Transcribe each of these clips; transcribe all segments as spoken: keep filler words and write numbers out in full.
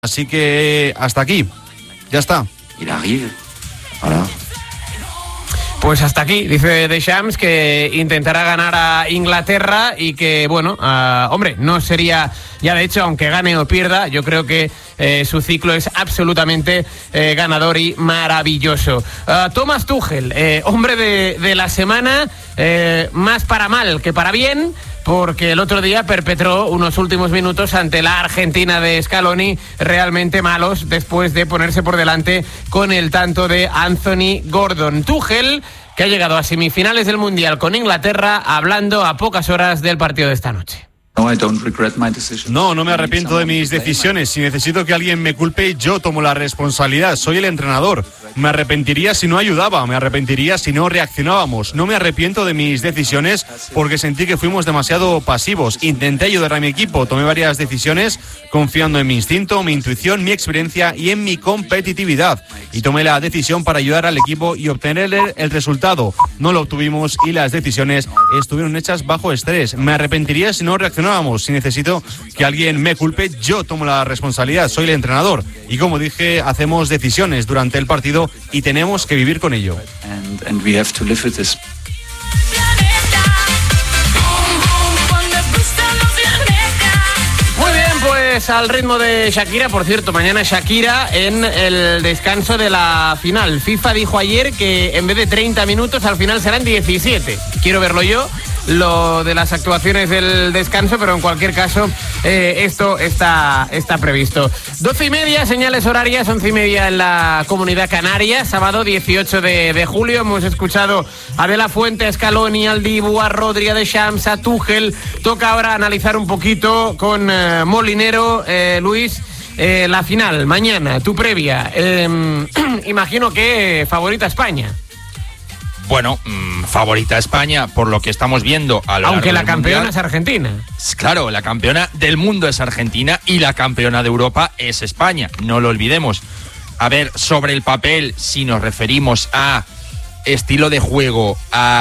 Así que hasta aquí, ya está. Il arrive, voilà. Pues hasta aquí, dice Deschamps, que intentará ganar a Inglaterra y que, bueno, uh, hombre, no sería, ya de hecho, aunque gane o pierda, yo creo que eh, su ciclo es absolutamente eh, ganador y maravilloso. Uh, Thomas Tuchel, eh, hombre de, de la semana, eh, más para mal que para bien, porque el otro día perpetró unos últimos minutos ante la Argentina de Scaloni realmente malos después de ponerse por delante con el tanto de Anthony Gordon. Tuchel, que ha llegado a semifinales del Mundial con Inglaterra, hablando a pocas horas del partido de esta noche. No, no me arrepiento de mis decisiones. Si necesito que alguien me culpe, yo tomo la responsabilidad. Soy el entrenador. Me arrepentiría si no ayudaba, me arrepentiría si no reaccionábamos. No me arrepiento de mis decisiones porque sentí que fuimos demasiado pasivos. Intenté ayudar a mi equipo, tomé varias decisiones confiando en mi instinto, mi intuición, mi experiencia y en mi competitividad. Y tomé la decisión para ayudar al equipo y obtener el resultado. No lo obtuvimos y las decisiones estuvieron hechas bajo estrés. Me arrepentiría si no reaccionábamos. Si necesito que alguien me culpe, yo tomo la responsabilidad. Soy el entrenador. Y como dije, hacemos decisiones durante el partido y tenemos que vivir con ello. And, and we have to live with this. Muy bien, pues al ritmo de Shakira, por cierto, mañana Shakira en el descanso de la final. FIFA dijo ayer que en vez de treinta minutos al final serán diecisiete. Quiero verlo yo, lo de las actuaciones del descanso, pero en cualquier caso eh, esto está, está previsto. Doce y media, señales horarias, once y media en la Comunidad Canaria, sábado dieciocho de julio. Hemos escuchado a De La Fuente, a Scaloni, al Dibu, a Rodri, a Deschamps, a Tuchel. Toca ahora analizar un poquito con eh, Molinero, eh, Luis, eh, la final, mañana, tu previa. Eh, imagino que favorita España. Bueno, mmm, favorita España por lo que estamos viendo a lo Aunque largo la campeona mundial. Es Argentina. Claro, la campeona del mundo es Argentina y la campeona de Europa es España, no lo olvidemos. A ver, sobre el papel, si nos referimos a estilo de juego,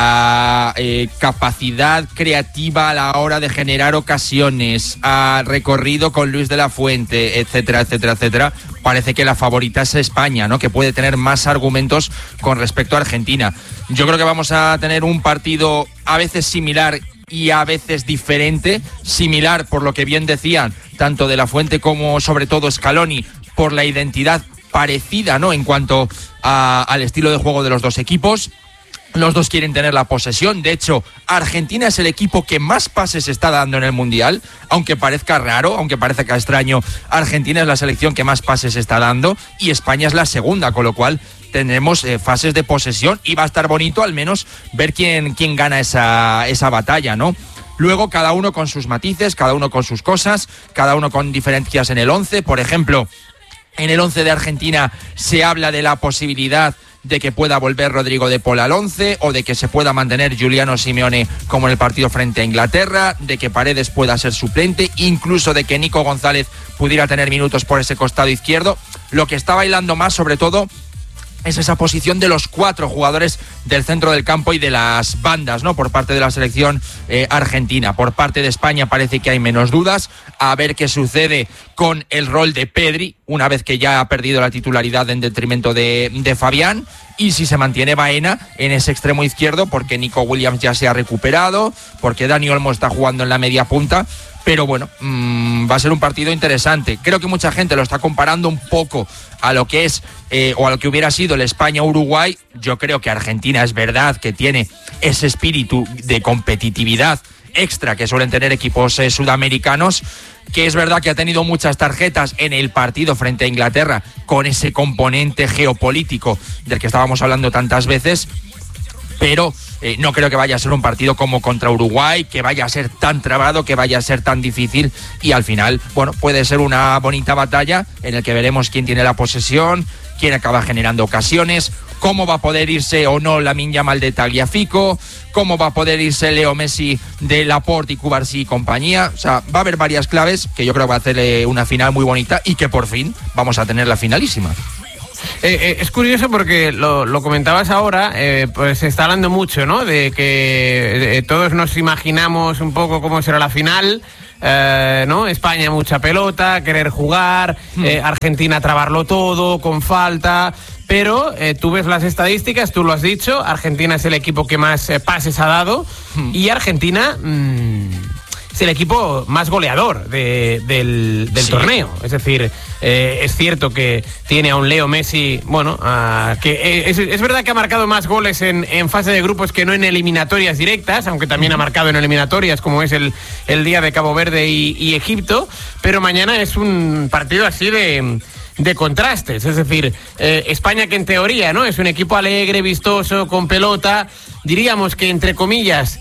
a eh, capacidad creativa a la hora de generar ocasiones, a recorrido con Luis de la Fuente, etcétera, etcétera, etcétera, parece que la favorita es España, ¿no? Que puede tener más argumentos con respecto a Argentina. Yo creo que vamos a tener un partido a veces similar y a veces diferente. Similar, por lo que bien decían, tanto De La Fuente como sobre todo Scaloni, por la identidad parecida, ¿no? En cuanto a, al estilo de juego de los dos equipos. Los dos quieren tener la posesión. De hecho, Argentina es el equipo que más pases está dando en el Mundial. Aunque parezca raro, aunque parezca extraño, Argentina es la selección que más pases está dando y España es la segunda, con lo cual tendremos eh, fases de posesión y va a estar bonito al menos ver quién, quién gana esa, esa batalla, ¿no? Luego cada uno con sus matices, cada uno con sus cosas, cada uno con diferencias en el once. Por ejemplo, en el once de Argentina se habla de la posibilidad de que pueda volver Rodrigo de Paul al once o de que se pueda mantener Giuliano Simeone como en el partido frente a Inglaterra, de que Paredes pueda ser suplente, incluso de que Nico González pudiera tener minutos por ese costado izquierdo. Lo que está bailando más, sobre todo, es esa posición de los cuatro jugadores del centro del campo y de las bandas, ¿no? Por parte de la selección eh, argentina. Por parte de España parece que hay menos dudas. A ver qué sucede con el rol de Pedri, una vez que ya ha perdido la titularidad en detrimento de, de Fabián. Y si se mantiene Baena en ese extremo izquierdo, porque Nico Williams ya se ha recuperado, porque Dani Olmo está jugando en la media punta. Pero bueno, mmm, va a ser un partido interesante. Creo que mucha gente lo está comparando un poco a lo que es eh, o a lo que hubiera sido el España-Uruguay. Yo creo que Argentina es verdad que tiene ese espíritu de competitividad extra que suelen tener equipos eh, sudamericanos, que es verdad que ha tenido muchas tarjetas en el partido frente a Inglaterra con ese componente geopolítico del que estábamos hablando tantas veces. Pero eh, no creo que vaya a ser un partido como contra Uruguay, que vaya a ser tan trabado, que vaya a ser tan difícil y al final, bueno, puede ser una bonita batalla en la que veremos quién tiene la posesión, quién acaba generando ocasiones, cómo va a poder irse o no Lamine Yamal de Tagliafico, cómo va a poder irse Leo Messi de Laporte y Cubarsí y compañía. O sea, va a haber varias claves que yo creo que va a hacer eh, una final muy bonita y que por fin vamos a tener la finalísima. Eh, eh, es curioso porque lo, lo comentabas ahora, eh, pues se está hablando mucho, ¿no? De que eh, todos nos imaginamos un poco cómo será la final. eh, ¿no? España mucha pelota, querer jugar, mm. eh, Argentina trabarlo todo, con falta... Pero eh, tú ves las estadísticas, tú lo has dicho, Argentina es el equipo que más eh, pases ha dado mm. y Argentina mmm, es el equipo más goleador de, del, del sí. torneo. Es decir, eh, es cierto que tiene a un Leo Messi, bueno, uh, que es, es verdad que ha marcado más goles en, en fase de grupos que no en eliminatorias directas, aunque también mm. ha marcado en eliminatorias como es el, el día de Cabo Verde y, y Egipto, pero mañana es un partido así de... de contrastes, es decir, eh, España, que en teoría, ¿no?, es un equipo alegre, vistoso, con pelota, diríamos que entre comillas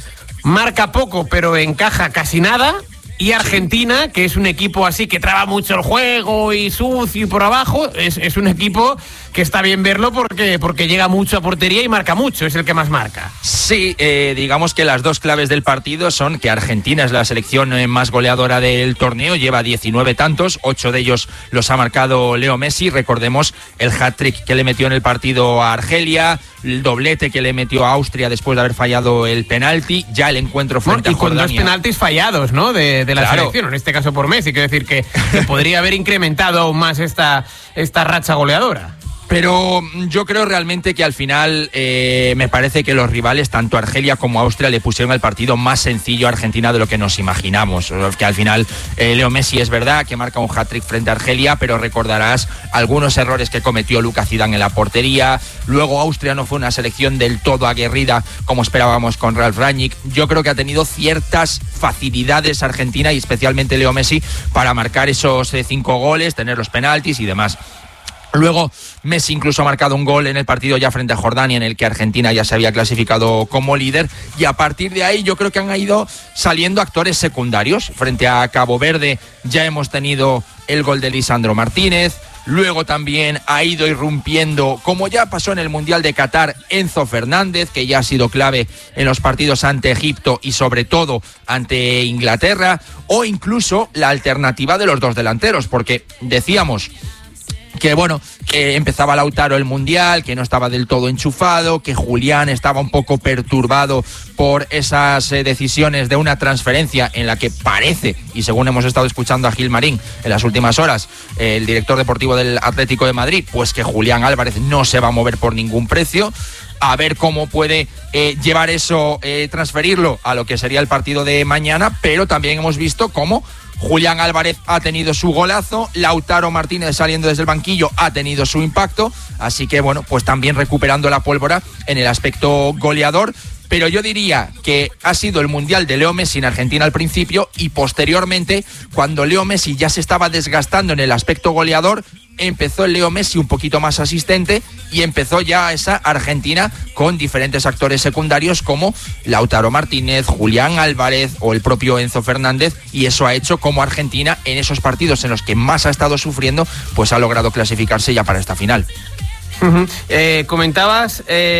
marca poco pero encaja casi nada, y Argentina, que es un equipo así que traba mucho el juego y sucio y por abajo, es, es un equipo que está bien verlo porque, porque llega mucho a portería y marca mucho, es el que más marca. Sí, eh, digamos que las dos claves del partido son que Argentina es la selección más goleadora del torneo, lleva diecinueve tantos, ocho de ellos los ha marcado Leo Messi. Recordemos el hat-trick que le metió en el partido a Argelia, el doblete que le metió a Austria después de haber fallado el penalti, ya el encuentro frente bueno, y a Jordania. Y con dos penaltis fallados, ¿no?, de, de la claro. selección, en este caso por Messi, quiero decir que, que podría haber incrementado aún más esta, esta racha goleadora. Pero yo creo realmente que al final eh, me parece que los rivales, tanto Argelia como Austria, le pusieron el partido más sencillo a Argentina de lo que nos imaginamos. Que al final eh, Leo Messi es verdad que marca un hat-trick frente a Argelia, pero recordarás algunos errores que cometió Lucas Zidane en la portería. Luego Austria no fue una selección del todo aguerrida como esperábamos con Ralf Rangnick. Yo creo que ha tenido ciertas facilidades Argentina y especialmente Leo Messi para marcar esos eh, cinco goles, tener los penaltis y demás. Luego Messi incluso ha marcado un gol en el partido ya frente a Jordania, en el que Argentina ya se había clasificado como líder, y a partir de ahí yo creo que han ido saliendo actores secundarios. Frente a Cabo Verde ya hemos tenido el gol de Lisandro Martínez, luego también ha ido irrumpiendo, como ya pasó en el Mundial de Qatar, Enzo Fernández, que ya ha sido clave en los partidos ante Egipto y sobre todo ante Inglaterra, o incluso la alternativa de los dos delanteros, porque decíamos que bueno, que empezaba Lautaro el Mundial, que no estaba del todo enchufado, que Julián estaba un poco perturbado por esas eh, decisiones de una transferencia en la que parece, y según hemos estado escuchando a Gil Marín en las últimas horas, eh, el director deportivo del Atlético de Madrid, pues que Julián Álvarez no se va a mover por ningún precio. A ver cómo puede eh, llevar eso, eh, transferirlo a lo que sería el partido de mañana, pero también hemos visto cómo Julián Álvarez ha tenido su golazo, Lautaro Martínez saliendo desde el banquillo ha tenido su impacto, así que bueno, pues también recuperando la pólvora en el aspecto goleador. Pero yo diría que ha sido el Mundial de Leo Messi en Argentina al principio, y posteriormente, cuando Leo Messi ya se estaba desgastando en el aspecto goleador, empezó el Leo Messi un poquito más asistente y empezó ya esa Argentina con diferentes actores secundarios como Lautaro Martínez, Julián Álvarez o el propio Enzo Fernández, y eso ha hecho como Argentina, en esos partidos en los que más ha estado sufriendo, pues ha logrado clasificarse ya para esta final. Uh-huh. Eh, comentabas,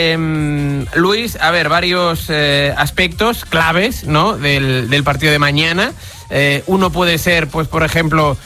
eh, Luis, a ver, varios eh, aspectos claves, ¿no?, del, del partido de mañana. Eh, uno puede ser, pues, por ejemplo,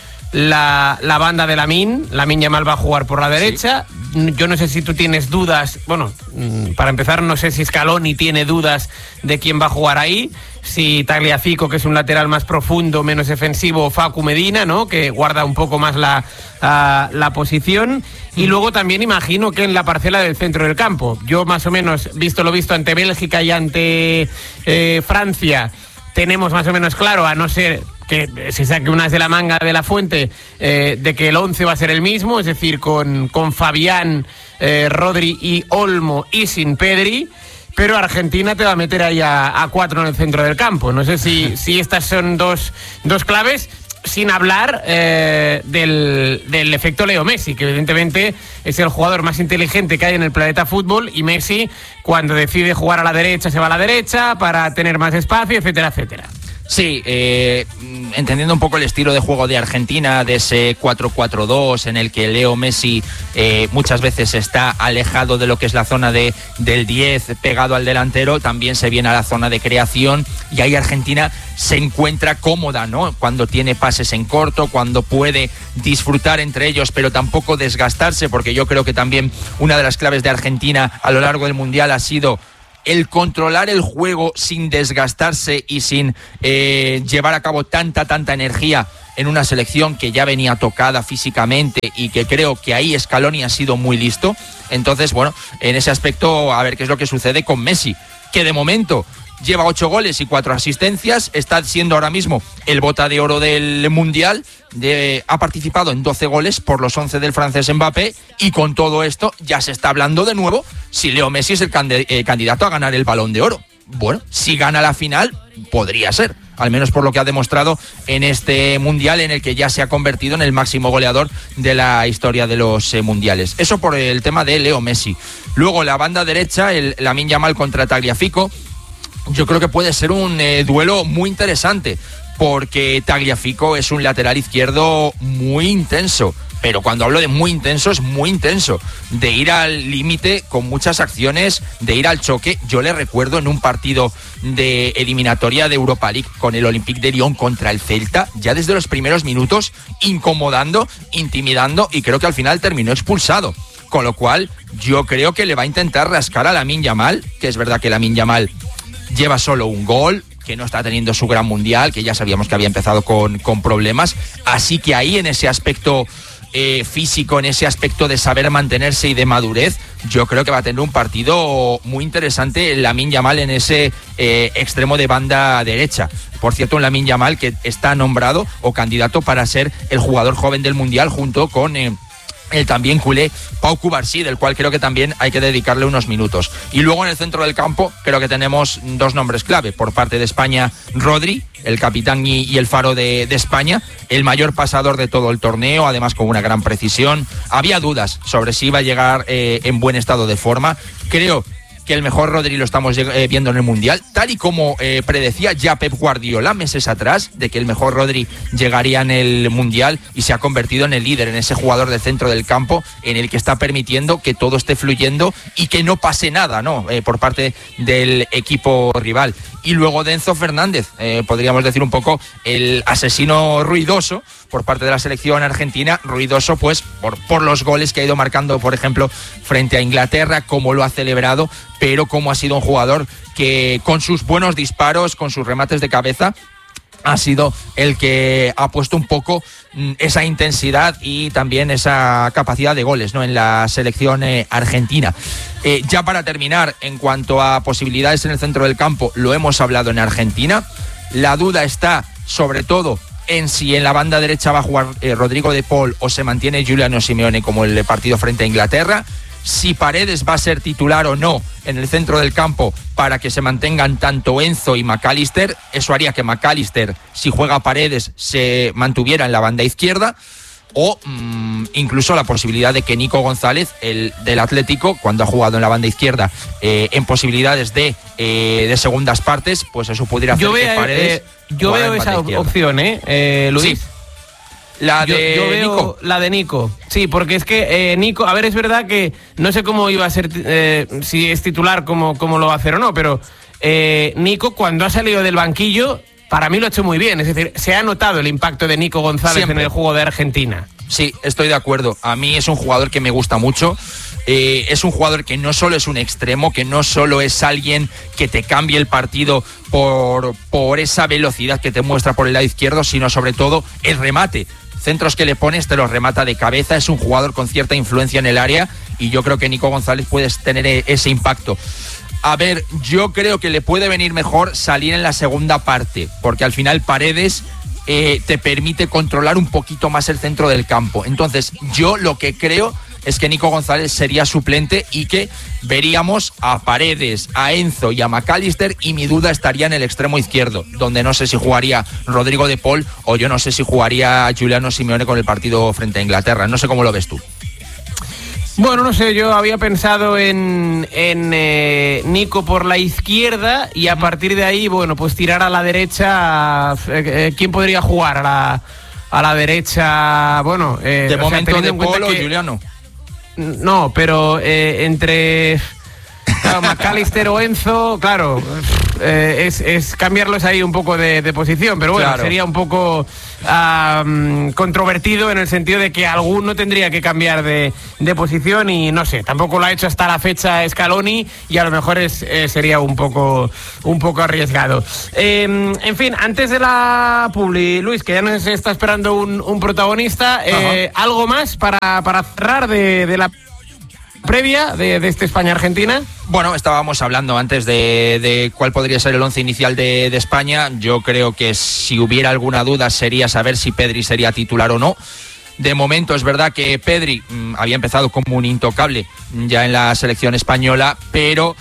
la, la banda de Lamine. Lamine Yamal va a jugar por la derecha. Sí. Yo no sé si tú tienes dudas, bueno, para empezar, no sé si Scaloni tiene dudas de quién va a jugar ahí. Si Tagliafico, que es un lateral más profundo, menos defensivo, o Facu Medina, ¿no?, que guarda un poco más la, uh, la posición. Y luego también imagino que en la parcela del centro del campo. Yo más o menos, visto lo visto ante Bélgica y ante eh, Francia, tenemos más o menos claro, a no ser que se saque unas de la manga de la fuente, eh, de que el once va a ser el mismo, es decir, con, con Fabián, eh, Rodri y Olmo, y sin Pedri. Pero Argentina te va a meter ahí a, a cuatro en el centro del campo. No sé si, si estas son dos, dos claves, sin hablar eh, del, del efecto Leo Messi, que evidentemente es el jugador más inteligente que hay en el planeta fútbol, y Messi, cuando decide jugar a la derecha, se va a la derecha para tener más espacio, etcétera, etcétera. Sí, eh, entendiendo un poco el estilo de juego de Argentina, de ese cuatro cuatro dos en el que Leo Messi eh, muchas veces está alejado de lo que es la zona de, del diez, pegado al delantero, también se viene a la zona de creación, y ahí Argentina se encuentra cómoda, ¿no?, cuando tiene pases en corto, cuando puede disfrutar entre ellos, pero tampoco desgastarse, porque yo creo que también una de las claves de Argentina a lo largo del Mundial ha sido el controlar el juego sin desgastarse y sin eh, llevar a cabo tanta, tanta energía en una selección que ya venía tocada físicamente y que creo que ahí Scaloni ha sido muy listo. Entonces, bueno, en ese aspecto, a ver qué es lo que sucede con Messi, que de momento lleva ocho goles y cuatro asistencias, está siendo ahora mismo el bota de oro del Mundial, de, ha participado en doce goles por los once del francés Mbappé, y con todo esto ya se está hablando de nuevo si Leo Messi es el cand- eh, candidato a ganar el Balón de Oro. Bueno, si gana la final, podría ser, al menos por lo que ha demostrado en este Mundial, en el que ya se ha convertido en el máximo goleador de la historia de los eh, Mundiales. Eso por el tema de Leo Messi. Luego la banda derecha, el Lamine Yamal contra Tagliafico. Yo creo que puede ser un eh, duelo muy interesante, porque Tagliafico es un lateral izquierdo muy intenso, pero cuando hablo de muy intenso, es muy intenso, de ir al límite con muchas acciones, de ir al choque. Yo le recuerdo en un partido de eliminatoria de Europa League con el Olympique de Lyon contra el Celta, ya desde los primeros minutos, incomodando, intimidando, y creo que al final terminó expulsado. Con lo cual, yo creo que le va a intentar rascar a Lamine Yamal, que es verdad que Lamine Yamal lleva solo un gol, que no está teniendo su gran Mundial, que ya sabíamos que había empezado con, con problemas. Así que ahí, en ese aspecto eh, físico, en ese aspecto de saber mantenerse y de madurez, yo creo que va a tener un partido muy interesante Lamine Yamal en ese eh, extremo de banda derecha. Por cierto, un Lamine Yamal que está nombrado o candidato para ser el jugador joven del Mundial, junto con Eh, el también culé Pau Cubarsí, del cual creo que también hay que dedicarle unos minutos. Y luego en el centro del campo creo que tenemos dos nombres clave. Por parte de España, Rodri, el capitán y, y el faro de, de España, el mayor pasador de todo el torneo, además con una gran precisión. Había dudas sobre si iba a llegar eh, en buen estado de forma. Creo que el mejor Rodri lo estamos eh, viendo en el Mundial, tal y como eh, predecía ya Pep Guardiola meses atrás, de que el mejor Rodri llegaría en el Mundial, y se ha convertido en el líder, en ese jugador del centro del campo, en el que está permitiendo que todo esté fluyendo y que no pase nada, ¿no? Eh, por parte del equipo rival. Y luego de Enzo Fernández, eh, podríamos decir un poco el asesino ruidoso por parte de la selección argentina, ruidoso pues por, por los goles que ha ido marcando, por ejemplo, frente a Inglaterra, cómo lo ha celebrado, pero cómo ha sido un jugador que con sus buenos disparos, con sus remates de cabeza, ha sido el que ha puesto un poco mm, esa intensidad y también esa capacidad de goles, ¿no?, en la selección eh, argentina. Eh, ya para terminar, en cuanto a posibilidades en el centro del campo, lo hemos hablado en Argentina. La duda está sobre todo en si en la banda derecha va a jugar eh, Rodrigo de Paul o se mantiene Giuliano Simeone como el partido frente a Inglaterra. Si Paredes va a ser titular o no en el centro del campo para que se mantengan tanto Enzo y McAllister. Eso haría que McAllister, si juega Paredes, se mantuviera en la banda izquierda. O mmm, incluso la posibilidad de que Nico González, el del Atlético, cuando ha jugado en la banda izquierda, eh, en posibilidades de, eh, de segundas partes, pues eso pudiera hacer yo que veo, Paredes... Eh, yo veo esa opción, ¿eh, eh Luis? Sí. La de yo, yo veo Nico. La de Nico. Sí, porque es que eh, Nico, a ver, es verdad que no sé cómo iba a ser, eh, si es titular, cómo, cómo lo va a hacer o no, pero eh, Nico, cuando ha salido del banquillo, para mí lo ha hecho muy bien. Es decir, se ha notado el impacto de Nico González Siempre. en el juego de Argentina. Sí, estoy de acuerdo. A mí es un jugador que me gusta mucho. Eh, es un jugador que no solo es un extremo, que no solo es alguien que te cambie el partido por, por esa velocidad que te muestra por el lado izquierdo, sino sobre todo el remate. Centros que le pones te los remata de cabeza. Es un jugador con cierta influencia en el área y yo creo que Nico González puede tener ese impacto. A ver, yo creo que le puede venir mejor salir en la segunda parte, porque al final Paredes eh, te permite controlar un poquito más el centro del campo. Entonces, yo lo que creo es que Nico González sería suplente y que veríamos a Paredes, a Enzo y a McAllister, y mi duda estaría en el extremo izquierdo, donde no sé si jugaría Rodrigo de Paul o yo no sé si jugaría Giuliano Simeone con el partido frente a Inglaterra. No sé cómo lo ves tú. Bueno, no sé, yo había pensado en, en eh, Nico por la izquierda y a partir de ahí, bueno, pues tirar a la derecha. Eh, ¿Quién podría jugar a la, a la derecha? Bueno, eh, de o momento sea, de Paul o que, Giuliano. No, pero eh, entre claro, McAllister o Enzo, claro, eh, es, es cambiarlos ahí un poco de, de posición, pero bueno, claro. Sería un poco um, controvertido en el sentido de que alguno tendría que cambiar de, de posición y no sé, tampoco lo ha hecho hasta la fecha Scaloni y a lo mejor es, eh, sería un poco, un poco arriesgado. Eh, en fin, antes de la publi, Luis, que ya nos está esperando un, un protagonista, eh, ¿algo más para, para cerrar de, de la previa de, de este España-Argentina? Bueno, estábamos hablando antes de, de cuál podría ser el once inicial de, de España. Yo creo que si hubiera alguna duda sería saber si Pedri sería titular o no. De momento es verdad que Pedri mmm, había empezado como un intocable ya en la selección española, pero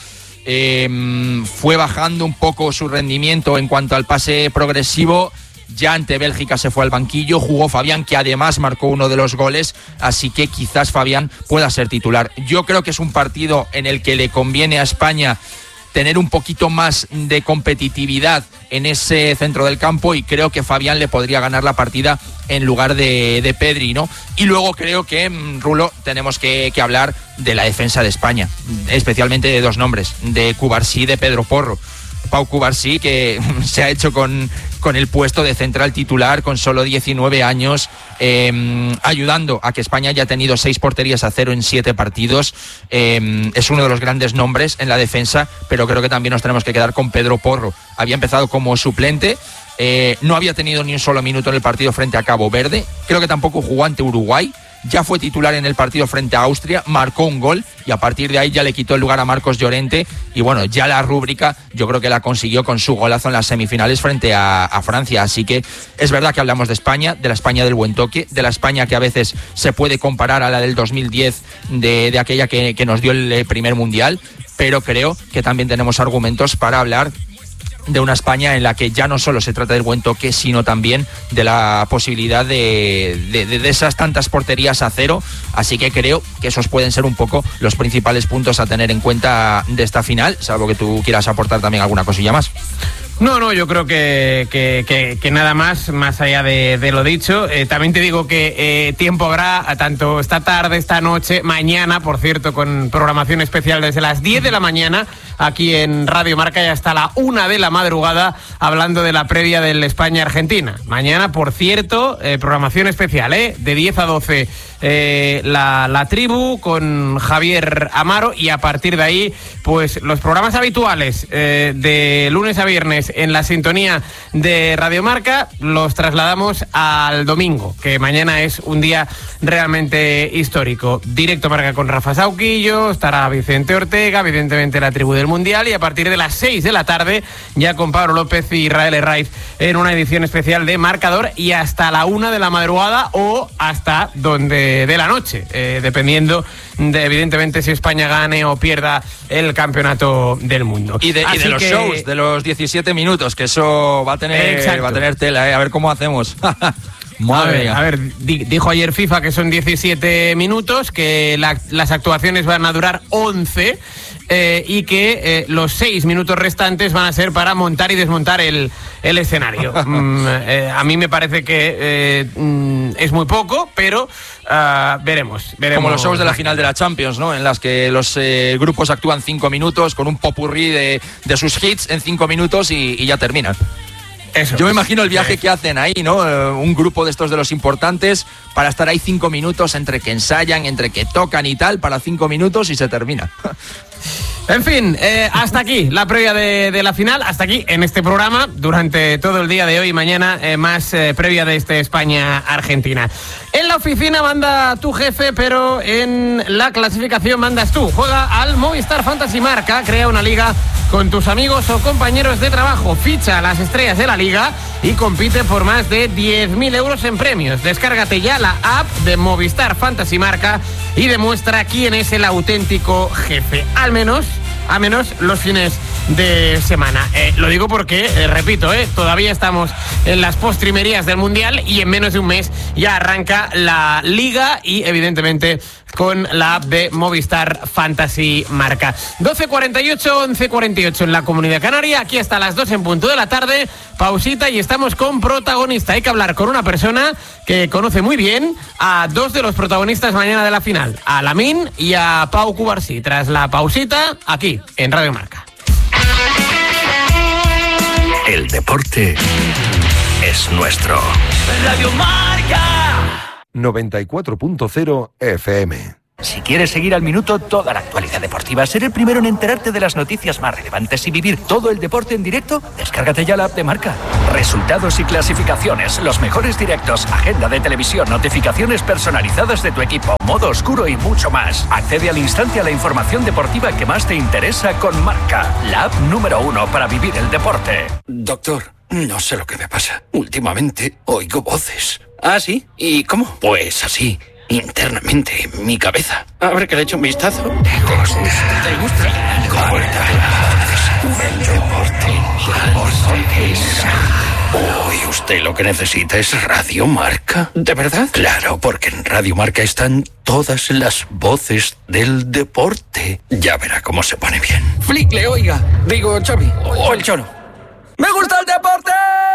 eh, fue bajando un poco su rendimiento en cuanto al pase progresivo. Ya ante Bélgica se fue al banquillo, jugó Fabián, que además marcó uno de los goles, así que quizás Fabián pueda ser titular. Yo creo que es un partido en el que le conviene a España tener un poquito más de competitividad en ese centro del campo y creo que Fabián le podría ganar la partida en lugar de, de Pedri, ¿no? Y luego creo que, Rulo, tenemos que, que hablar de la defensa de España, especialmente de dos nombres, de Cubarsí y de Pedro Porro. Pau Cubarsí, que se ha hecho con, con el puesto de central titular con solo diecinueve años, eh, ayudando a que España haya tenido seis porterías a cero en siete partidos. Eh, es uno de los grandes nombres en la defensa, pero creo que también nos tenemos que quedar con Pedro Porro. Había empezado como suplente, eh, no había tenido ni un solo minuto en el partido frente a Cabo Verde, creo que tampoco jugó ante Uruguay. Ya fue titular en el partido frente a Austria, marcó un gol y a partir de ahí ya le quitó el lugar a Marcos Llorente y bueno, ya la rúbrica yo creo que la consiguió con su golazo en las semifinales frente a, a Francia, así que es verdad que hablamos de España, de la España del buen toque, de la España que a veces se puede comparar a la del dos mil diez, de, de aquella que, que nos dio el primer mundial, pero creo que también tenemos argumentos para hablar de una España en la que ya no solo se trata del buen toque, sino también de la posibilidad de, de, de esas tantas porterías a cero, así que creo que esos pueden ser un poco los principales puntos a tener en cuenta de esta final, salvo que tú quieras aportar también alguna cosilla más. No, no, yo creo que, que, que, que nada más, más allá de, de lo dicho. Eh, también te digo que eh, tiempo habrá, tanto esta tarde, esta noche, mañana, por cierto, con programación especial desde las diez de la mañana, aquí en Radio Marca y hasta la una de la madrugada, hablando de la previa del España-Argentina. Mañana, por cierto, eh, programación especial, ¿eh? De diez a doce, eh, la, la tribu con Javier Amaro y a partir de ahí, pues los programas habituales eh, de lunes a viernes en la sintonía de Radio Marca los trasladamos al domingo, que mañana es un día realmente histórico. Directo Marca con Rafa Sauquillo, estará Vicente Ortega, evidentemente la tribu del Mundial y a partir de las seis de la tarde ya con Pablo López y Israel Herraiz en una edición especial de Marcador y hasta la una de la madrugada o hasta donde de la noche, eh, dependiendo de evidentemente si España gane o pierda el campeonato del mundo. Y de, y de los que... shows, de los diecisiete minutos, que eso va a tener, va a tener tela, ¿eh? A ver cómo hacemos. Madre a, ver, a ver, di, dijo ayer FIFA que son diecisiete minutos, que la, las actuaciones van a durar once eh, y que eh, los seis minutos restantes van a ser para montar y desmontar el, el escenario. mm, eh, a mí me parece que eh, mm, es muy poco, pero uh, veremos, veremos. Como los shows de la final de la Champions, ¿no? En las que los eh, grupos actúan cinco minutos con un popurrí de, de sus hits en cinco minutos y, y ya terminan. Eso. Yo me imagino el viaje que hacen ahí, ¿no? Un grupo de estos de los importantes para estar ahí cinco minutos entre que ensayan, entre que tocan y tal, para cinco minutos y se termina. En fin, eh, hasta aquí la previa de, de la final, hasta aquí en este programa, durante todo el día de hoy y mañana, eh, más eh, previa de este España-Argentina. En la oficina manda tu jefe, pero en la clasificación mandas tú. Juega al Movistar Fantasy Marca, crea una liga con tus amigos o compañeros de trabajo, ficha a las estrellas de la liga y compite por más de diez mil euros en premios. Descárgate ya la app de Movistar Fantasy Marca y demuestra quién es el auténtico jefe, al menos a menos los fines de semana. Eh, lo digo porque, eh, repito, eh, todavía estamos en las postrimerías del Mundial y en menos de un mes ya arranca la Liga y evidentemente con la app de Movistar Fantasy Marca. doce cuarenta y ocho, once cuarenta y ocho en la Comunidad Canaria, aquí hasta las dos en punto de la tarde, pausita y estamos con protagonista. Hay que hablar con una persona que conoce muy bien a dos de los protagonistas mañana de la final, a Lamine y a Pau Cubarsí. Tras la pausita, aquí en Radio Marca. El deporte es nuestro. Radio Marca noventa y cuatro punto cero F M. Si quieres seguir al minuto toda la actualidad deportiva, ser el primero en enterarte de las noticias más relevantes y vivir todo el deporte en directo, descárgate ya la app de Marca. Resultados y clasificaciones, los mejores directos, agenda de televisión, notificaciones personalizadas de tu equipo, modo oscuro y mucho más. Accede al instante a la información deportiva que más te interesa con Marca, la app número uno para vivir el deporte. Doctor, no sé lo que me pasa. Últimamente oigo voces. ¿Ah, sí? ¿Y cómo? Pues así. Internamente, en mi cabeza. A ver que le echo un vistazo. ¿Te gusta? ¿Te gusta? El deporte. Uy, usted lo que necesita es Radio Marca. ¿De verdad? Claro, porque en Radio Marca están todas las voces del deporte. Ya verá cómo se pone bien. Flickle, oiga. Digo, Xavi. O el Choro. ¡Me gusta el deporte!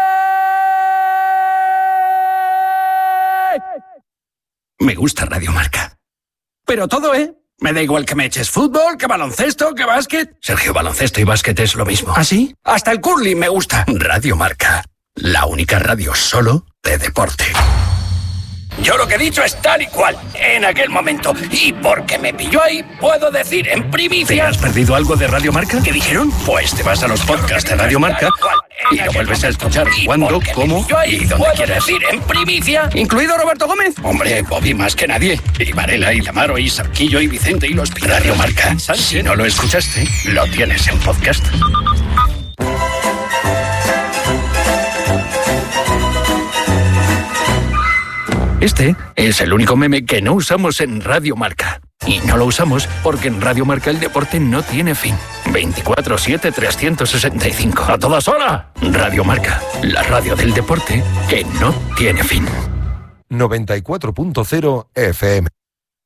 Me gusta Radio Marca. Pero todo, ¿eh? Me da igual que me eches fútbol, que baloncesto, que básquet. Sergio, baloncesto y básquet es lo mismo. ¿Ah, sí? Hasta el curling me gusta. Radio Marca. La única radio solo de deporte. Yo lo que he dicho es tal y cual, en aquel momento. Y porque me pilló ahí, puedo decir en primicia... ¿Te has perdido algo de Radio Marca? ¿Qué dijeron? Pues te vas a los podcasts de Radio Marca y lo vuelves a escuchar cuando, cómo y donde quieras. Decir en primicia, incluido Roberto Gómez. Hombre, Bobby más que nadie. Y Varela, y Lamaro, y Sarquillo, y Vicente, y los Pilares. Radio Marca. Si no lo escuchaste, lo tienes en podcast. Este es el único meme que no usamos en Radio Marca. Y no lo usamos porque en Radio Marca el deporte no tiene fin. veinticuatro siete trescientos sesenta y cinco. ¡A todas horas! Radio Marca, la radio del deporte que no tiene fin. noventa y cuatro punto cero F M.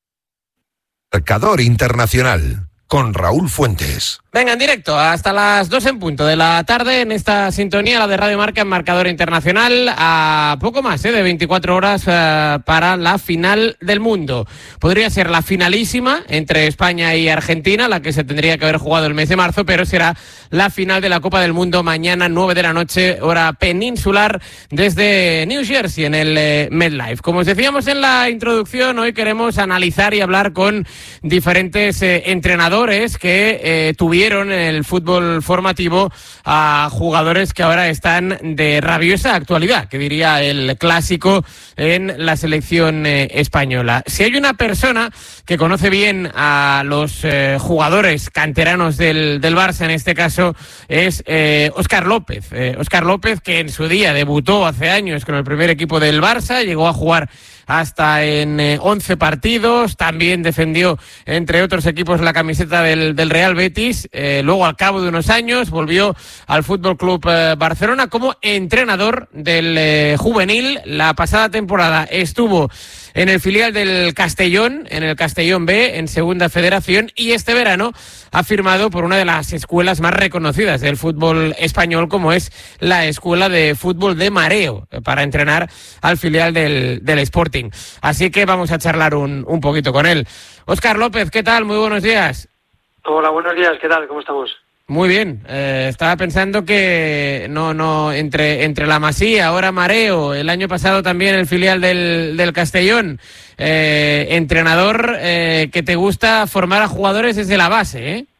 Marcador Internacional con Raúl Fuentes. Venga, en directo, hasta las dos en punto de la tarde en esta sintonía, la de Radio Marca en Marcador Internacional, a poco más ¿eh? de veinticuatro horas eh, para la final del mundo. Podría ser la finalísima entre España y Argentina, la que se tendría que haber jugado el mes de marzo, pero será la final de la Copa del Mundo mañana, nueve de la noche, hora peninsular, desde New Jersey, en el eh, MetLife. Como os decíamos en la introducción, hoy queremos analizar y hablar con diferentes eh, entrenadores que eh, tuvieron en el fútbol formativo a jugadores que ahora están de rabiosa actualidad, que diría el clásico en la selección eh, española. Si hay una persona que conoce bien a los eh, jugadores canteranos del, del Barça, en este caso es eh, Óscar López. Eh, Óscar López, que en su día debutó hace años con el primer equipo del Barça, llegó a jugar hasta en eh, once partidos, también defendió, entre otros equipos, la camiseta del, del Real Betis, eh, luego al cabo de unos años volvió al Fútbol Club eh, Barcelona como entrenador del eh, juvenil. La pasada temporada estuvo en el filial del Castellón, en el Castellón B, en Segunda Federación, y este verano ha firmado por una de las escuelas más reconocidas del fútbol español, como es la Escuela de Fútbol de Mareo, para entrenar al filial del, del Sporting. Así que vamos a charlar un, un poquito con él. Óscar López, ¿qué tal? Muy buenos días. Hola, buenos días, ¿qué tal? ¿Cómo estamos? Muy bien, eh, estaba pensando que no, no, entre, entre la Masía, ahora Mareo, el año pasado también el filial del, del Castellón, eh, entrenador eh, que te gusta formar a jugadores desde la base, ¿eh?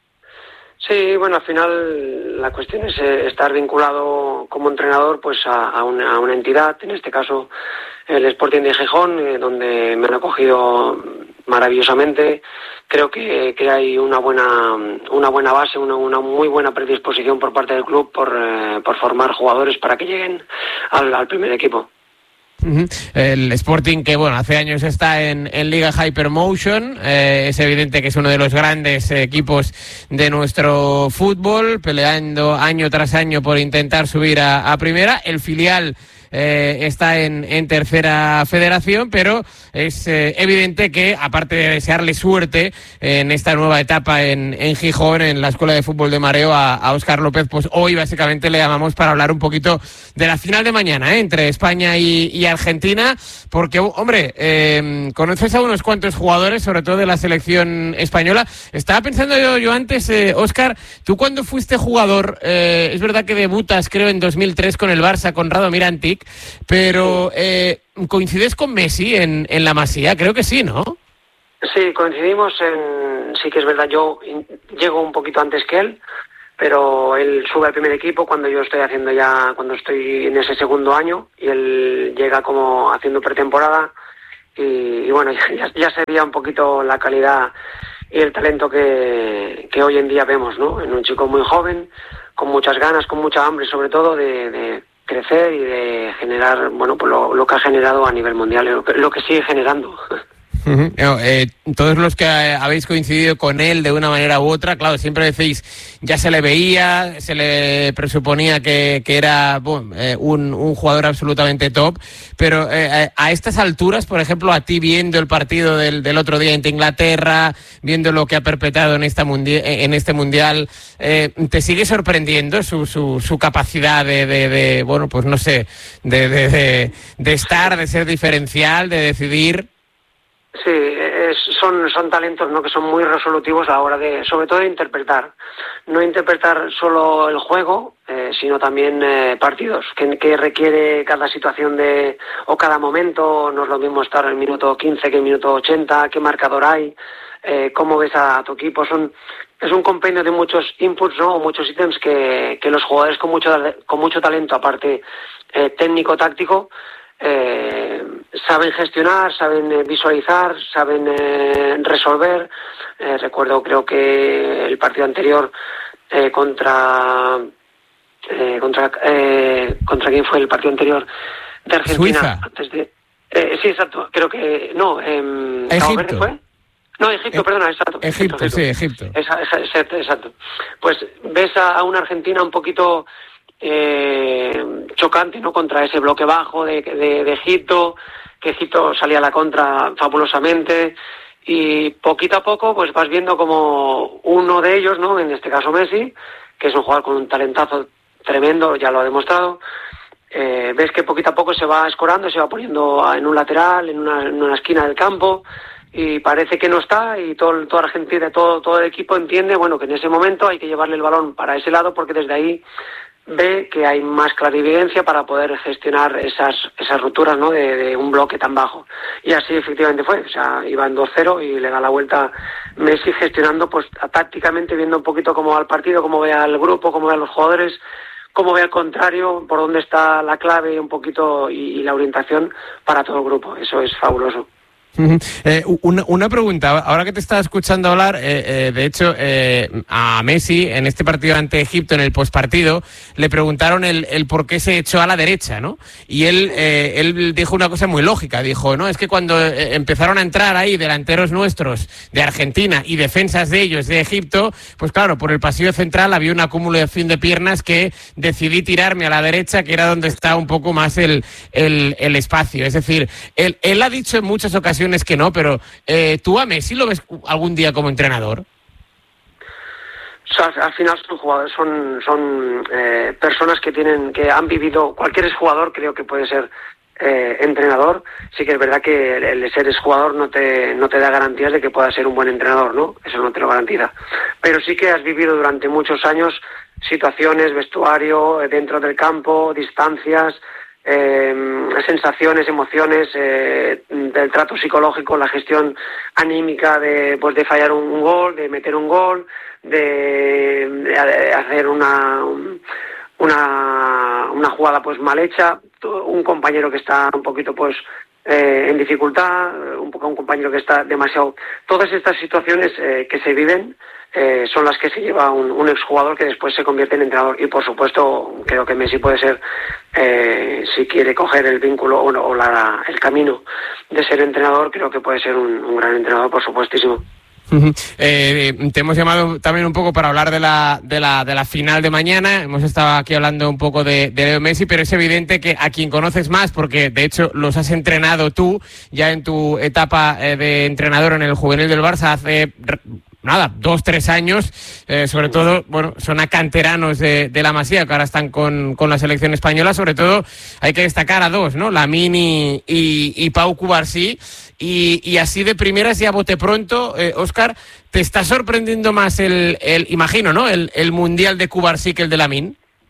Sí, bueno, al final la cuestión es eh, estar vinculado como entrenador pues a, a, una, a una entidad, en este caso el Sporting de Gijón, eh, donde me han acogido maravillosamente. Creo que, que hay una buena una buena base, una, una muy buena predisposición por parte del club por, eh, por formar jugadores para que lleguen al, al primer equipo. Uh-huh. El Sporting, que bueno, hace años está en, en Liga Hypermotion, eh, es evidente que es uno de los grandes eh, equipos de nuestro fútbol, peleando año tras año por intentar subir a, a primera. El filial eh, está en, en tercera federación, pero es eh, evidente que, aparte de desearle suerte en esta nueva etapa en, en Gijón, en la Escuela de Fútbol de Mareo, a, a Óscar López, pues hoy básicamente le llamamos para hablar un poquito de la final de mañana, ¿eh? entre España y, y Argentina, porque, hombre, eh, conoces a unos cuantos jugadores, sobre todo de la selección española. Estaba pensando yo, yo antes, eh, Óscar, tú cuando fuiste jugador, eh, es verdad que debutas, creo, en dos mil tres con el Barça, con Radomir Antic, pero eh, ¿coincides con Messi en, en la Masía? Creo que sí, ¿no? Sí, coincidimos en... Sí que es verdad, yo llego un poquito antes que él, pero él sube al primer equipo cuando yo estoy haciendo ya, cuando estoy en ese segundo año, y él llega como haciendo pretemporada, y, y bueno, ya, ya se veía un poquito la calidad y el talento que, que hoy en día vemos, ¿no? En un chico muy joven, con muchas ganas, con mucha hambre, sobre todo de, de crecer y de generar, bueno, pues lo, lo que ha generado a nivel mundial, lo que, lo que sigue generando. Uh-huh. Eh, todos los que habéis coincidido con él de una manera u otra, claro, siempre decís, ya se le veía, se le presuponía que, que era bueno, eh, un, un jugador absolutamente top, pero eh, a estas alturas, por ejemplo, a ti viendo el partido del, del otro día ante Inglaterra, viendo lo que ha perpetrado en, esta mundi- en este Mundial, eh, ¿te sigue sorprendiendo su, su, su capacidad de, de, de, bueno, pues no sé, de, de, de, de estar, de ser diferencial, de decidir? Sí, es, son, son talentos, ¿no?, que son muy resolutivos a la hora de, sobre todo, de interpretar. No interpretar solo el juego, eh, sino también eh, partidos, que, que requiere cada situación de o cada momento. No es lo mismo estar en el minuto quince que en el minuto ochenta, qué marcador hay, eh, cómo ves a tu equipo. Son Es un compendio de muchos inputs, ¿no?, muchos ítems que, que los jugadores con mucho, con mucho talento, aparte eh, técnico-táctico, Eh, saben gestionar, saben eh, visualizar, saben eh, resolver. Eh, recuerdo, creo que el partido anterior eh, contra eh, contra eh, contra quién fue el partido anterior de Argentina. Suiza. Antes de, eh, sí, exacto. Creo que no. Eh, Egipto. Verde fue. No, Egipto, eh, perdona, exacto. Egipto, Egipto, sí, Egipto. Esa, esa, exacto, exacto. Pues ves a, a una Argentina un poquito Eh, chocante, ¿no?, contra ese bloque bajo de, de, de Egipto, que Egipto salía a la contra fabulosamente, y poquito a poco pues vas viendo como uno de ellos, ¿no?, en este caso Messi, que es un jugador con un talentazo tremendo, ya lo ha demostrado, eh, ves que poquito a poco se va escorando, se va poniendo en un lateral, en una, en una esquina del campo, y parece que no está, y todo, toda Argentina, todo, todo el equipo entiende, bueno, que en ese momento hay que llevarle el balón para ese lado, porque desde ahí ve que hay más clarividencia para poder gestionar esas esas rupturas, ¿no?, de, de un bloque tan bajo. Y así efectivamente fue, o sea, iban dos cero y le da la vuelta Messi, gestionando pues tácticamente, viendo un poquito cómo va el partido, cómo ve al grupo, cómo ve a los jugadores, cómo ve al contrario, por dónde está la clave un poquito y, y la orientación para todo el grupo. Eso es fabuloso. Uh-huh. Eh, una, una pregunta, ahora que te estaba escuchando hablar, eh, eh, de hecho, eh, a Messi en este partido ante Egipto, en el postpartido, le preguntaron el, el por qué se echó a la derecha, ¿no? Y él, eh, él dijo una cosa muy lógica, dijo, no, es que cuando eh, empezaron a entrar ahí delanteros nuestros de Argentina y defensas de ellos de Egipto, pues claro, por el pasillo central había una acumulación de piernas que decidí tirarme a la derecha, que era donde está un poco más el, el, el espacio. Es decir, él, él ha dicho en muchas ocasiones que no, pero eh, ¿tú a Messi lo ves algún día como entrenador? O sea, al final son jugadores, son, son eh, personas que tienen, que han vivido, cualquier jugador creo que puede ser eh, entrenador. Sí que es verdad que el, el ser jugador no te, no te da garantías de que puedas ser un buen entrenador, ¿no? Eso no te lo garantiza. Pero sí que has vivido durante muchos años situaciones, vestuario, dentro del campo, distancias, Eh, sensaciones, emociones, eh, del trato psicológico, la gestión anímica de pues de fallar un, un gol, de meter un gol, de, de hacer una una una jugada pues mal hecha, un compañero que está un poquito pues eh, en dificultad, un poco un compañero que está demasiado. Todas estas situaciones eh, que se viven Eh, son las que se lleva un, un exjugador que después se convierte en entrenador. Y por supuesto creo que Messi puede ser, eh, si quiere coger el vínculo o, o la, el camino de ser entrenador, creo que puede ser un, un gran entrenador, por supuestísimo. Eh, te hemos llamado también un poco para hablar de la, de la, de la final de mañana. Hemos estado aquí hablando un poco de, de Leo Messi, pero es evidente que a quien conoces más, porque de hecho los has entrenado tú ya en tu etapa eh, de entrenador en el juvenil del Barça hace nada, dos, tres años, eh, sobre todo, bueno, son a canteranos de, de la Masía que ahora están con, con la selección española. Sobre todo hay que destacar a dos, ¿no? Lamine y, y, y Pau Cubarsí. Y, y así de primeras, ya bote pronto, eh, Óscar, ¿te está sorprendiendo más el, el imagino, ¿no? El, el Mundial de Cubarsí que el de Lamine?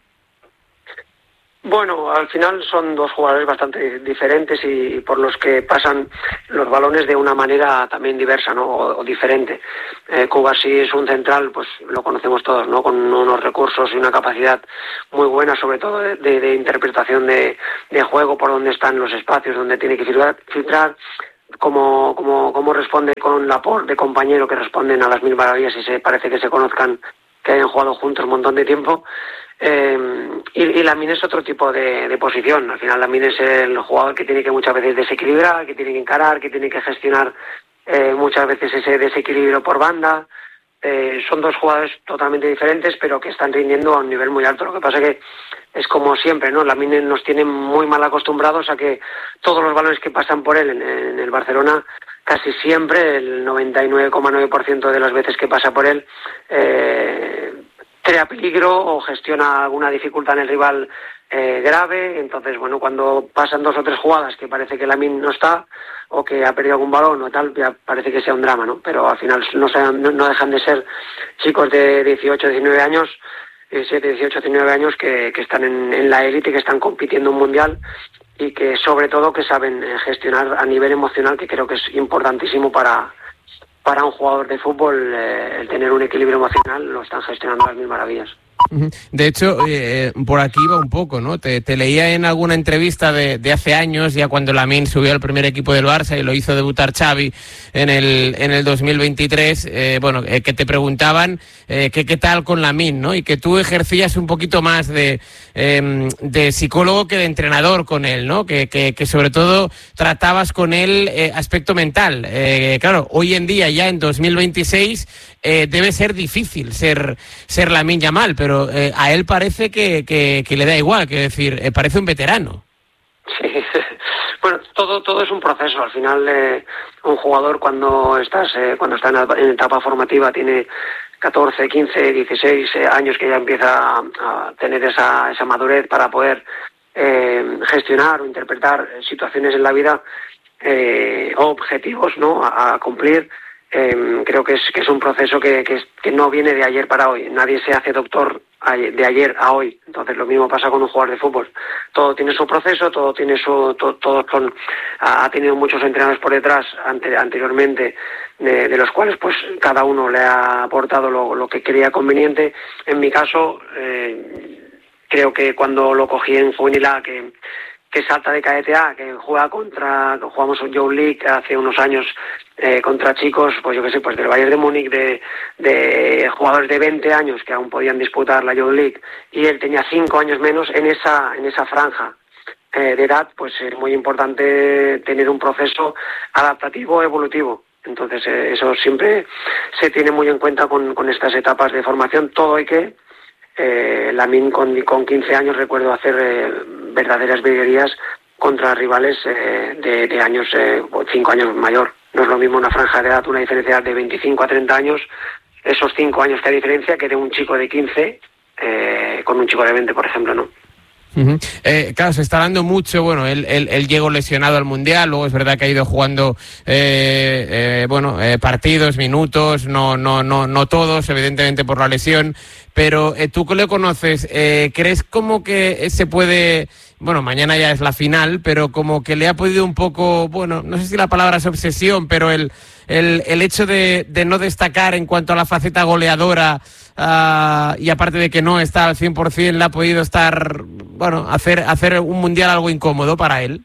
Bueno, al final son dos jugadores bastante diferentes y por los que pasan los balones de una manera también diversa, ¿no? O, o diferente. Eh, Cubarsí es un central, pues lo conocemos todos, ¿no? Con unos recursos y una capacidad muy buena, sobre todo de, de, de interpretación de, de juego, por dónde están los espacios, dónde tiene que filtrar, filtrar cómo, cómo, cómo responde con Laporte, de compañero, que responden a las mil maravillas y se parece que se conozcan, que hayan jugado juntos un montón de tiempo. Eh, y, y Lamine es otro tipo de, de posición. Al final Lamine es el jugador que tiene que muchas veces desequilibrar, que tiene que encarar, que tiene que gestionar eh, muchas veces ese desequilibrio por banda. Eh, son dos jugadores totalmente diferentes, pero que están rindiendo a un nivel muy alto. Lo que pasa que es como siempre, ¿no? Lamine nos tiene muy mal acostumbrados a que todos los balones que pasan por él en, en el Barcelona, casi siempre, el noventa y nueve coma nueve por ciento de las veces que pasa por él, eh, crea peligro o gestiona alguna dificultad en el rival eh, grave. Entonces, bueno, cuando pasan dos o tres jugadas que parece que Lamine no está o que ha perdido algún balón o tal, ya parece que sea un drama, ¿no? Pero al final no, sean, no, no dejan de ser chicos de dieciocho, diecinueve años, diecisiete, dieciocho, diecinueve años que, que están en, en la élite, que están compitiendo en un mundial y que sobre todo que saben gestionar a nivel emocional, que creo que es importantísimo para... para un jugador de fútbol, eh, el tener un equilibrio emocional, lo están gestionando a las mil maravillas. De hecho, eh, por aquí va un poco, ¿no? Te, te leía en alguna entrevista de, de hace años, ya cuando Lamine subió al primer equipo del Barça y lo hizo debutar Xavi en el en el dos mil veintitrés, eh, bueno, eh, que te preguntaban eh, que qué tal con Lamine, ¿no? Y que tú ejercías un poquito más de, eh, de psicólogo que de entrenador con él, ¿no? Que, que, que sobre todo tratabas con él eh, aspecto mental. Eh, claro, hoy en día, ya en dos mil veintiséis, eh, debe ser difícil ser, ser Lamine Yamal, pero Eh, a él parece que, que, que le da igual, que decir, eh, parece un veterano. Sí, bueno, todo todo es un proceso. Al final, eh, un jugador cuando estás eh, cuando está en, en etapa formativa tiene catorce, quince, dieciséis eh, años, que ya empieza a, a tener esa, esa madurez para poder eh, gestionar o interpretar situaciones en la vida eh, o objetivos, ¿no? a, a cumplir. Eh, creo que es que es un proceso que, que, que no viene de ayer para hoy. Nadie se hace doctor de ayer a hoy. Entonces lo mismo pasa con un jugador de fútbol. Todo tiene su proceso, todo tiene su, to, todos son, ha tenido muchos entrenadores por detrás ante, anteriormente, de, de los cuales pues cada uno le ha aportado lo, lo que creía conveniente. En mi caso, eh, creo que cuando lo cogí en Juvenil A, que que salta de cadete A, que juega contra, jugamos un Youth League hace unos años eh, contra chicos, pues yo qué sé, pues del Bayern de Múnich, de, de jugadores de veinte años que aún podían disputar la Youth League, y él tenía cinco años menos en esa, en esa franja eh, de edad, pues es muy importante tener un proceso adaptativo, evolutivo. Entonces eh, eso siempre se tiene muy en cuenta con, con estas etapas de formación. Todo hay que Eh, Lamine con, con quince años recuerdo hacer eh, verdaderas virguerías contra rivales eh, de, de años, eh, cinco años mayor. No es lo mismo una franja de edad, una diferencia de veinticinco a treinta años, esos cinco años que hay diferencia, que de un chico de quince eh, con un chico de veinte, por ejemplo, ¿no? Uh-huh. Eh, claro, se está hablando mucho, bueno, él, él, él llegó lesionado al Mundial, luego es verdad que ha ido jugando eh, eh, bueno, eh, partidos, minutos, no, no, no, no todos, evidentemente por la lesión, pero eh, tú que le conoces, eh, ¿crees como que se puede, bueno, mañana ya es la final, pero como que le ha podido un poco, bueno, no sé si la palabra es obsesión, pero el, el, el hecho de, de no destacar en cuanto a la faceta goleadora, Uh, y aparte de que no está al cien por ciento, le ha podido estar, bueno, hacer hacer un mundial algo incómodo para él?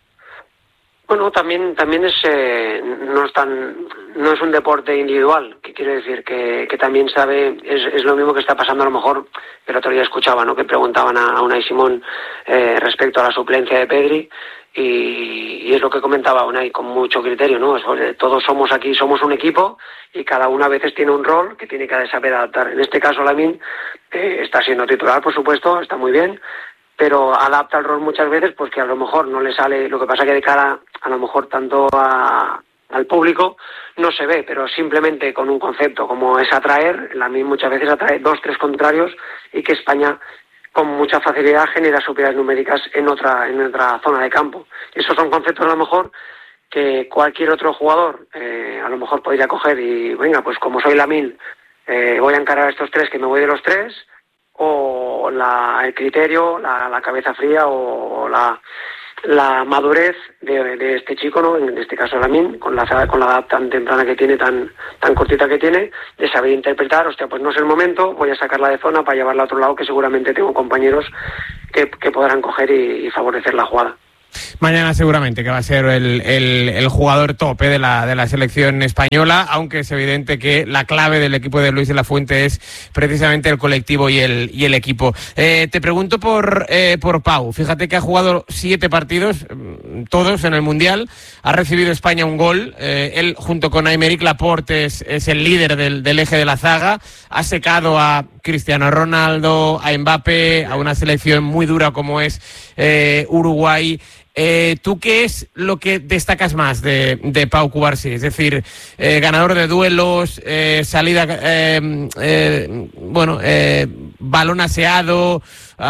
Bueno, también también es eh, no es tan no es un deporte individual, que quiere decir que, que también sabe, es, es lo mismo que está pasando a lo mejor, el otro día escuchaba, ¿no?, que preguntaban a, a Unai Simón eh, respecto a la suplencia de Pedri, y, y es lo que comentaba Unai con mucho criterio, ¿no? Todos somos aquí, somos un equipo y cada uno a veces tiene un rol que tiene que saber adaptar. En este caso Lamine eh, está siendo titular, por supuesto, está muy bien, pero adapta el rol muchas veces pues que a lo mejor no le sale, lo que pasa que de cara a lo mejor tanto a, al público no se ve, pero simplemente con un concepto como es atraer, Lamine muchas veces atrae dos, tres contrarios y que España con mucha facilidad genera superioridades numéricas en otra en otra zona de campo. Esos son conceptos a lo mejor que cualquier otro jugador eh, a lo mejor podría coger y venga, pues como soy Lamine, eh, voy a encarar a estos tres, que me voy de los tres, o la, el criterio, la, la cabeza fría o la, la madurez de, de este chico, ¿no? En este caso Lamine, con la, con la edad tan temprana que tiene, tan, tan cortita que tiene, de saber interpretar, hostia, pues no es el momento, voy a sacarla de zona para llevarla a otro lado, que seguramente tengo compañeros que, que podrán coger y, y favorecer la jugada. Mañana seguramente que va a ser el, el, el jugador top eh, de, la, de la selección española, aunque es evidente que la clave del equipo de Luis de la Fuente es precisamente el colectivo y el, y el equipo. Eh, te pregunto por, eh, por Pau. Fíjate que ha jugado siete partidos, todos en el Mundial. Ha recibido España un gol. Eh, él, junto con Aymeric Laporte, es, es el líder del, del eje de la zaga. Ha secado a Cristiano Ronaldo, a Mbappé, a una selección muy dura como es eh, Uruguay. Eh, ¿Tú qué es lo que destacas más de, de Pau Cubarsí? Es decir, eh, ganador de duelos, eh, salida, eh, eh, bueno, eh, balón aseado,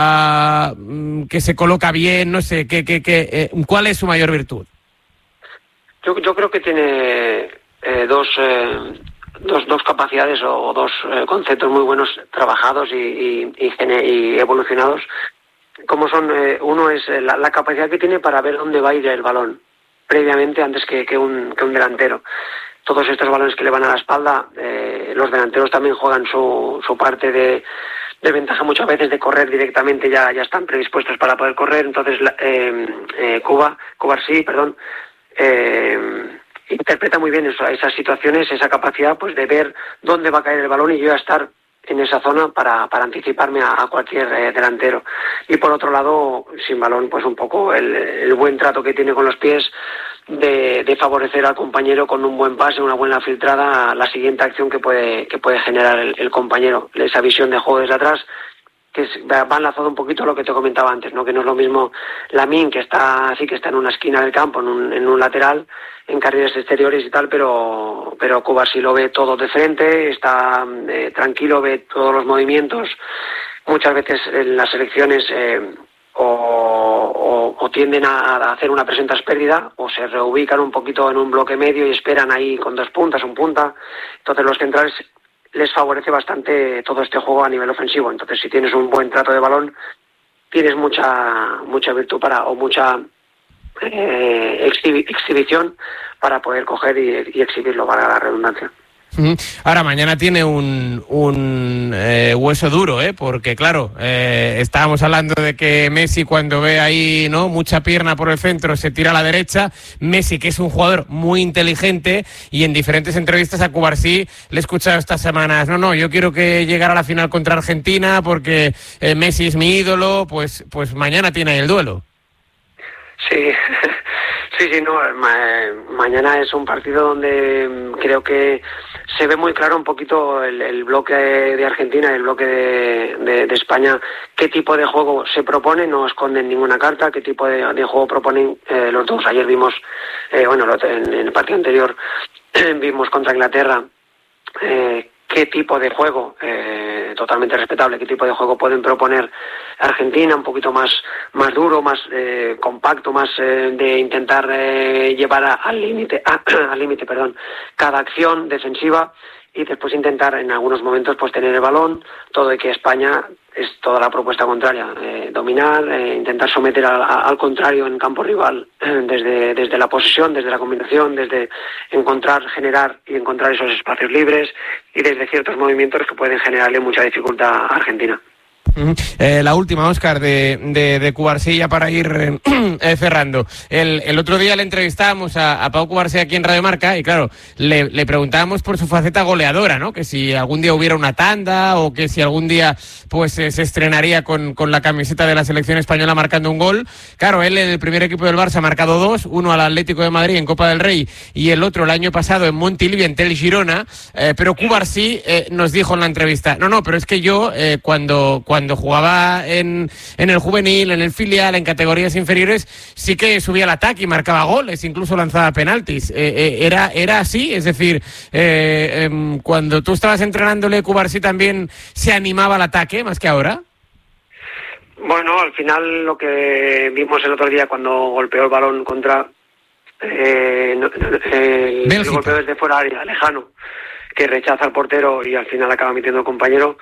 uh, que se coloca bien, no sé, ¿qué, qué, qué, eh, ¿cuál es su mayor virtud? Yo, yo creo que tiene eh, dos, eh, dos, dos capacidades o dos eh, conceptos muy buenos trabajados y, y, y, y evolucionados. Como son, eh, uno es la, la capacidad que tiene para ver dónde va a ir el balón previamente antes que, que, un, que un delantero. Todos estos balones que le van a la espalda, eh, los delanteros también juegan su, su parte de, de ventaja muchas veces de correr directamente, ya, ya están predispuestos para poder correr. Entonces eh, eh, Cuba, Cubarsí, perdón, eh, interpreta muy bien eso, esas situaciones, esa capacidad pues de ver dónde va a caer el balón y yo a estar en esa zona para, para anticiparme a, a cualquier eh, delantero. Y por otro lado, sin balón, pues un poco el, el buen trato que tiene con los pies de, de favorecer al compañero con un buen pase, una buena filtrada, la siguiente acción que puede, que puede generar el, el compañero. Esa visión de juego desde atrás, que es, va enlazado un poquito a lo que te comentaba antes, ¿no? Que no es lo mismo Lamine, que está así, que está en una esquina del campo, en un, en un lateral, en carriles exteriores y tal, pero pero Cubarsí lo ve todo de frente, está eh, tranquilo, ve todos los movimientos. Muchas veces en las selecciones eh, o, o, o tienden a, a hacer una presión tras pérdida, o se reubican un poquito en un bloque medio y esperan ahí con dos puntas, un punta. Entonces los centrales les favorece bastante todo este juego a nivel ofensivo. Entonces si tienes un buen trato de balón, tienes mucha mucha virtud para o mucha eh, exhibi- exhibición para poder coger y, y exhibirlo, para la redundancia. Ahora, mañana tiene un, un eh, hueso duro, ¿eh? Porque claro, eh, estábamos hablando de que Messi, cuando ve ahí, ¿no?, mucha pierna por el centro, se tira a la derecha. Messi, que es un jugador muy inteligente, y en diferentes entrevistas a Cubarsí le he escuchado estas semanas: no, no, yo quiero que llegara a la final contra Argentina porque eh, Messi es mi ídolo. Pues, pues mañana tiene el duelo. Sí, sí, sí, no, ma- mañana es un partido donde creo que se ve muy claro un poquito el, el bloque de Argentina y el bloque de, de, de España, qué tipo de juego se propone, no esconden ninguna carta, qué tipo de, de juego proponen eh, los dos. Ayer vimos, eh, bueno, en, en el partido anterior vimos contra Inglaterra eh, qué tipo de juego, eh, totalmente respetable, qué tipo de juego pueden proponer Argentina, un poquito más más duro, más eh, compacto, más eh, de intentar eh, llevar a, al límite, al límite, perdón, cada acción defensiva, y después intentar en algunos momentos pues tener el balón, todo, y que España es toda la propuesta contraria, eh, dominar, eh, intentar someter al, al contrario en campo rival, eh, desde, desde la posesión, desde la combinación, desde encontrar, generar y encontrar esos espacios libres, y desde ciertos movimientos que pueden generarle mucha dificultad a Argentina. Uh-huh. Eh, la última, Óscar, de, de, de Cubarsí, ya para ir eh, cerrando. El, el otro día le entrevistábamos a, a Pau Cubarsí aquí en Radio Marca y claro, le, le preguntábamos por su faceta goleadora, ¿no? Que si algún día hubiera una tanda o que si algún día pues eh, se estrenaría con, con la camiseta de la selección española marcando un gol. Claro, él en el primer equipo del Barça ha marcado dos, uno al Atlético de Madrid en Copa del Rey y el otro el año pasado en Montilivi, en Tel Girona, eh, pero Cubarsí eh, nos dijo en la entrevista, no, no, pero es que yo eh, cuando, cuando jugaba en, en el juvenil, en el filial, en categorías inferiores, sí que subía al ataque y marcaba goles, incluso lanzaba penaltis. Eh, eh, era, era así, es decir, eh, eh, cuando tú estabas entrenándole, Cubarsí también se animaba al ataque más que ahora. Bueno, al final lo que vimos el otro día cuando golpeó el balón contra eh, eh, el, el golpeo desde fuera área, lejano, que rechaza al portero y al final acaba metiendo al compañero,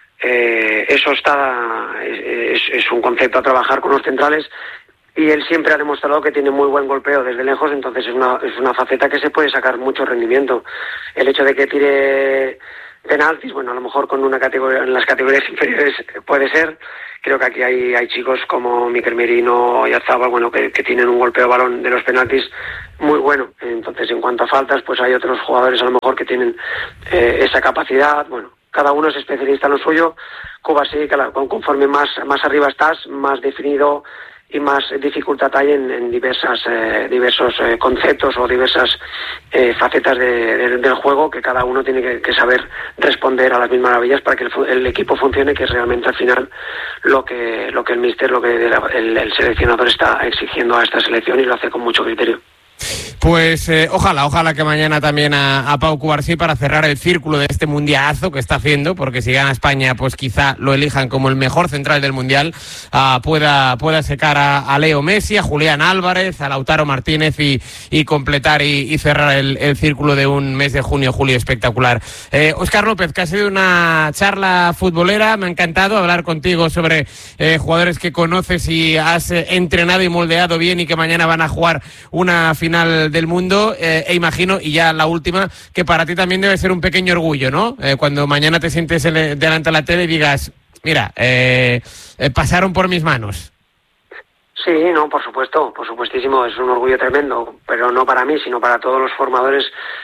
eh, eso está es, es un concepto a trabajar con los centrales y él siempre ha demostrado que tiene muy buen golpeo desde lejos, entonces es una, es una faceta que se puede sacar mucho rendimiento. El hecho de que tire penaltis, bueno, a lo mejor con una categoría, en las categorías inferiores puede ser. Creo que aquí hay, hay chicos como Mikel Merino y Azaba, bueno, que, que tienen un golpeo de balón de los penaltis muy bueno. Entonces, en cuanto a faltas, pues hay otros jugadores a lo mejor que tienen eh, esa capacidad. Bueno, cada uno es especialista en lo suyo. Cuba sí, que la, conforme más, más arriba estás, más definido y más dificultad hay en, en diversas eh, diversos eh, conceptos o diversas eh, facetas de, de, del juego que cada uno tiene que, que saber responder a las mismas maravillas para que el, el equipo funcione, que es realmente al final lo que lo que el míster, lo que el, el seleccionador está exigiendo a esta selección y lo hace con mucho criterio. Pues eh, ojalá, ojalá que mañana también a, a Pau Cubarsí para cerrar el círculo de este mundialazo que está haciendo, porque si gana España, pues quizá lo elijan como el mejor central del mundial, uh, pueda, pueda secar a, a Leo Messi, a Julián Álvarez, a Lautaro Martínez y, y completar y, y cerrar el, el círculo de un mes de junio, julio espectacular. Eh, Óscar López, que ha sido una charla futbolera, me ha encantado hablar contigo sobre eh, jugadores que conoces y has eh, entrenado y moldeado bien y que mañana van a jugar una final del mundo, eh, e imagino, y ya la última, que para ti también debe ser un pequeño orgullo, ¿no? Eh, cuando mañana te sientes el, delante de la tele y digas, mira, eh, eh, pasaron por mis manos. Sí, no, por supuesto, por supuestísimo, es un orgullo tremendo, pero no para mí, sino para todos los formadores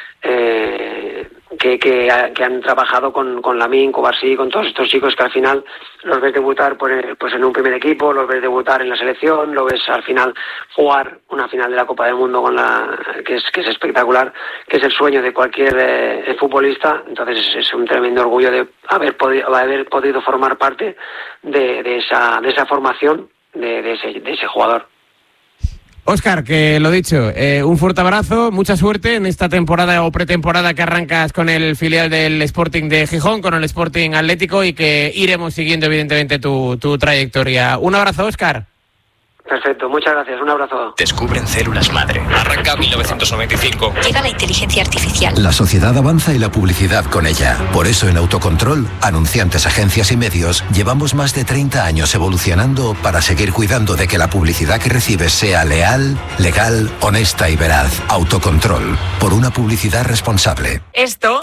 eh, que, que, que han trabajado con, con Lamine, Cubarsí, con todos estos chicos que al final los ves debutar pues, pues en un primer equipo, los ves debutar en la selección, lo ves al final jugar una final de la Copa del Mundo con la que es que es espectacular, que es el sueño de cualquier eh, futbolista. Entonces es, es un tremendo orgullo de haber podido, haber podido formar parte de, de esa de esa formación de, de, ese, de ese jugador. Óscar, que lo dicho, eh, un fuerte abrazo, mucha suerte en esta temporada o pretemporada que arrancas con el filial del Sporting de Gijón, con el Sporting Atlético, y que iremos siguiendo evidentemente tu, tu trayectoria. Un abrazo, Óscar. Perfecto, muchas gracias, un abrazo. Descubren células madre. Arranca mil novecientos noventa y cinco. Llega la inteligencia artificial. La sociedad avanza y la publicidad con ella. Por eso en Autocontrol, anunciantes, agencias y medios, llevamos más de treinta años evolucionando para seguir cuidando de que la publicidad que recibes sea leal, legal, honesta y veraz. Autocontrol, por una publicidad responsable. Esto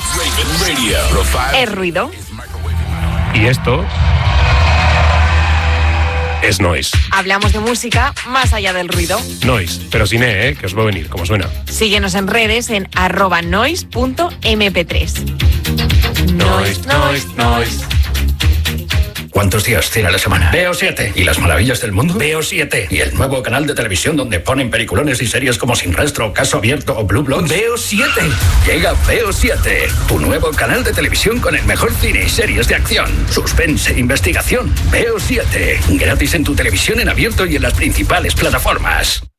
es ruido. Y esto es noise. Hablamos de música más allá del ruido. Noise, pero sin E, ¿eh? Que os va a venir, como suena. Síguenos en redes en arroba noise punto eme pe tres. Noise, noise, noise. ¿Cuántos días tiene la semana? Veo siete. ¿Y las maravillas del mundo? Veo siete. ¿Y el nuevo canal de televisión donde ponen peliculones y series como Sin Rastro, Caso Abierto o Blue Bloods? Veo siete. Llega Veo siete, tu nuevo canal de televisión con el mejor cine y series de acción, suspense e investigación. Veo siete. Gratis en tu televisión en abierto y en las principales plataformas.